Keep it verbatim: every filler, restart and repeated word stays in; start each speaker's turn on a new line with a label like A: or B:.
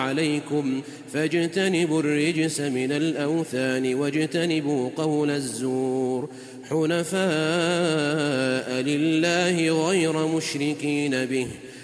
A: عليكم فاجتنبوا الرجس من الأوثان واجتنبوا قول الزور حنفاء لله غير مشركين به